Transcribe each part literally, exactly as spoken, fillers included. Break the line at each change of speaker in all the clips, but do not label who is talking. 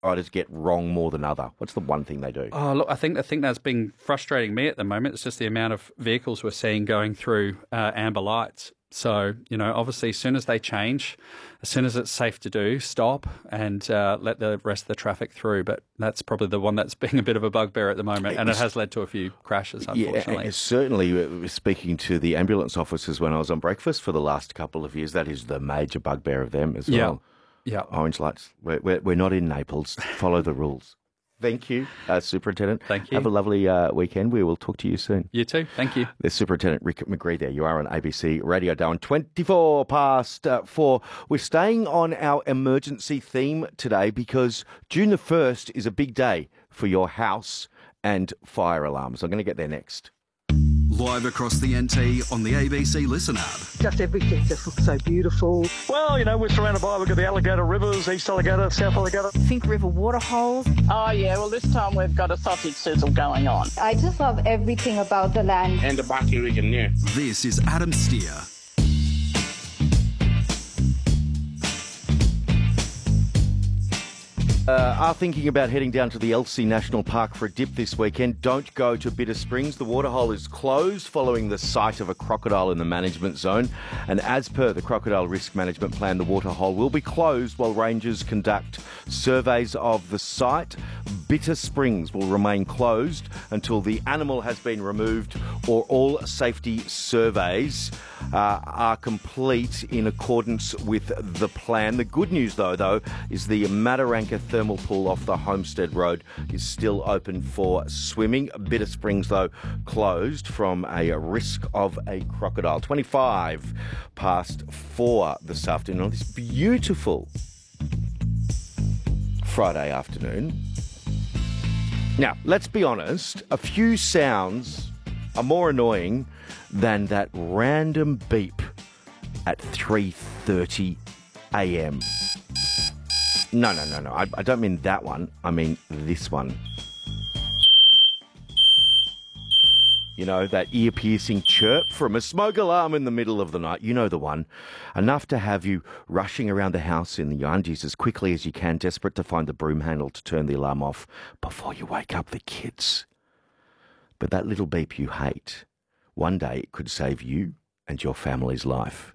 riders get wrong more than other? What's the one thing they do?
Oh, look, I think the thing that's been frustrating me at the moment is just the amount of vehicles we're seeing going through uh, amber lights. So, you know, obviously as soon as they change, as soon as it's safe to do, stop and uh, let the rest of the traffic through. But that's probably the one that's being a bit of a bugbear at the moment, and it has led to a few crashes, unfortunately.
Yeah, certainly. Speaking to the ambulance officers when I was on breakfast for the last couple of years, that is the major bugbear of them as well.
Yeah.
Orange lights. We're, we're, we're not in Naples. Follow the rules. Thank you, uh, Superintendent.
Thank you.
Have a lovely uh, weekend. We will talk to you soon.
You too. Thank you.
There's Superintendent Rick McGree there. You are on A B C Radio Darwin. twenty-four past uh, four. We're staying on our emergency theme today because June the first is a big day for your house and fire alarms. I'm going to get there next.
Live across the N T on the A B C Listen app.
Just everything just looks so beautiful.
Well, you know, we're surrounded by, we've got the alligator rivers, East Alligator, South Alligator.
Fink River waterholes.
Oh, yeah, well, this time we've got a sausage sizzle going on.
I just love everything about the land.
And the Bucky region, yeah.
This is Adam Steer.
Uh, are thinking about heading down to the Elsie National Park for a dip this weekend, don't go to Bitter Springs. The waterhole is closed following the sight of a crocodile in the management zone. And as per the Crocodile Risk Management Plan, the waterhole will be closed while rangers conduct surveys of the site. Bitter Springs will remain closed until the animal has been removed or all safety surveys uh, are complete in accordance with the plan. The good news, though, though, is the Mataranka thermal pool off the Homestead Road is still open for swimming. Bitter Springs, though, closed from a risk of a crocodile. twenty-five past four this afternoon on this beautiful Friday afternoon. Now, let's be honest, a few sounds are more annoying than that random beep at three thirty a m. No, no, no, no. I, I don't mean that one. I mean this one. You know, that ear-piercing chirp from a smoke alarm in the middle of the night. You know the one. Enough to have you rushing around the house in your undies as quickly as you can, desperate to find the broom handle to turn the alarm off before you wake up the kids. But that little beep you hate, one day it could save you and your family's life.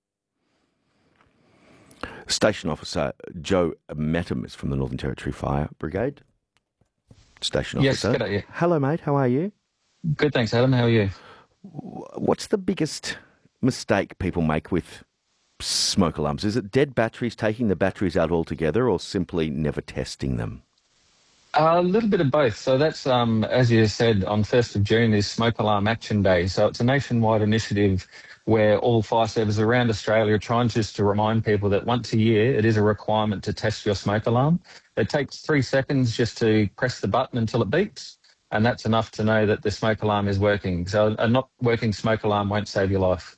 Station Officer Joe Mettam is from the Northern Territory Fire Brigade. Station
yes,
Officer.
Yes, good.
Hello, mate. How are you?
Good, thanks, Adam. How are you?
What's the biggest mistake people make with smoke alarms? Is it dead batteries, taking the batteries out altogether, or simply never testing them?
A little bit of both. So that's, um, as you said, on first of June is Smoke Alarm Action Day. So it's a nationwide initiative where all fire services around Australia are trying just to remind people that once a year it is a requirement to test your smoke alarm. It takes three seconds just to press the button until it beeps, and that's enough to know that the smoke alarm is working. So a not working smoke alarm won't save your life.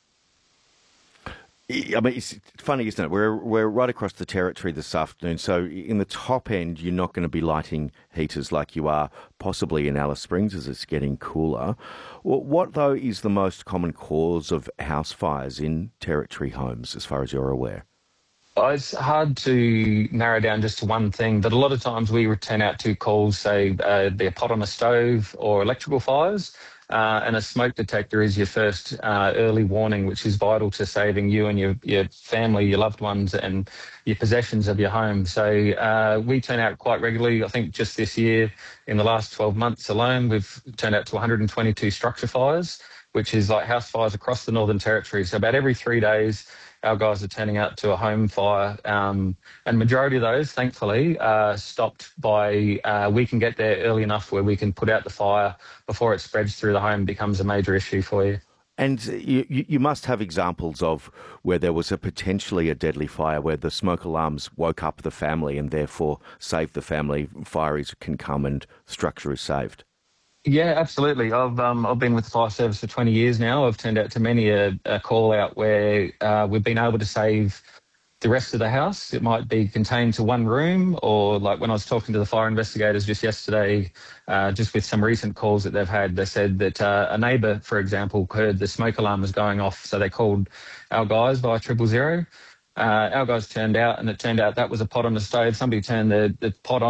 I mean, it's funny, isn't it? We're we're right across the territory this afternoon, so in the top end, you're not going to be lighting heaters like you are possibly in Alice Springs as it's getting cooler. Well, what, though, is the most common cause of house fires in territory homes, as far as you're aware?
It's hard to narrow down just to one thing, but a lot of times we return out to calls, say, uh, be a pot on a stove or electrical fires. Uh, and a smoke detector is your first uh, early warning, which is vital to saving you and your, your family, your loved ones, and your possessions of your home. So uh, we turn out quite regularly. I think just this year, in the last twelve months alone, we've turned out to one hundred twenty-two structure fires, which is like house fires across the Northern Territory. So about every three days, our guys are turning out to a home fire, um, and majority of those, thankfully, are stopped by uh, we can get there early enough where we can put out the fire before it spreads through the home and becomes a major issue for you.
And you, you must have examples of where there was a potentially a deadly fire where the smoke alarms woke up the family and therefore saved the family. Fireys can come and structure is saved.
Yeah, absolutely. I've um, I've been with the fire service for twenty years now. I've turned out to many a, a call out where uh, we've been able to save the rest of the house. It might be contained to one room, or like when I was talking to the fire investigators just yesterday, uh, just with some recent calls that they've had, they said that uh, a neighbour, for example, heard the smoke alarm was going off, so they called our guys via triple zero. Uh, our guys turned out, and it turned out that was a pot on the stove. Somebody turned the, the pot on.